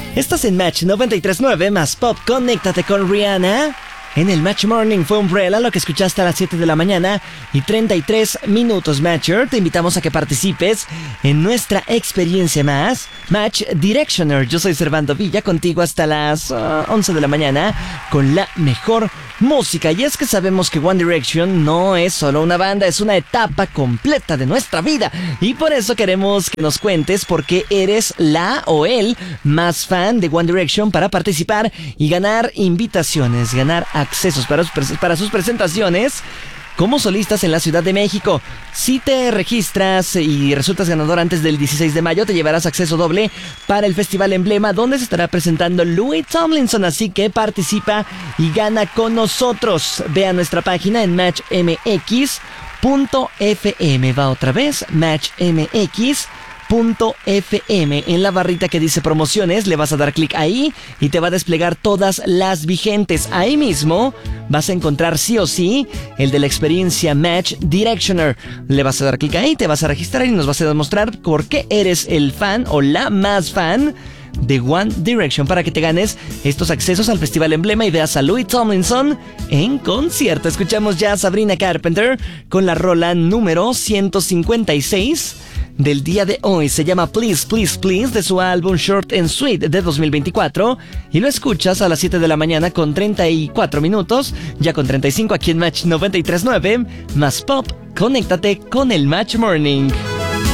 Estás en Match 93.9 más Pop. Conéctate con Rihanna. En el Match Morning fue Umbrella, lo que escuchaste a las 7 de la mañana y 33 minutos, Matcher. Te invitamos a que participes en nuestra experiencia más, Match Directioner. Yo soy Servando Villa, contigo hasta las 11 de la mañana con la mejor música. Y es que sabemos que One Direction no es solo una banda, es una etapa completa de nuestra vida. Y por eso queremos que nos cuentes por qué eres la o el más fan de One Direction para participar y ganar invitaciones, ganar accesos para sus presentaciones como solistas en la Ciudad de México. Si te registras y resultas ganador antes del 16 de mayo, te llevarás acceso doble para el Festival Emblema, donde se estará presentando Louis Tomlinson. Así que participa y gana con nosotros. Ve a nuestra página en matchmx.fm. Va otra vez, matchmx.fm. En la barrita que dice promociones le vas a dar clic ahí y te va a desplegar todas las vigentes. Ahí mismo vas a encontrar sí o sí el de la experiencia Match Directioner. Le vas a dar clic ahí, te vas a registrar y nos vas a demostrar por qué eres el fan o la más fan de One Direction, para que te ganes estos accesos al Festival Emblema y veas a Louis Tomlinson en concierto. Escuchamos ya a Sabrina Carpenter con la rola número 156 del día de hoy. Se llama Please, Please, Please, de su álbum Short and Sweet de 2024. Y lo escuchas a las 7 de la mañana con 34 minutos, ya con 35 aquí en Match 93.9, más Pop. Conéctate con el Match Morning.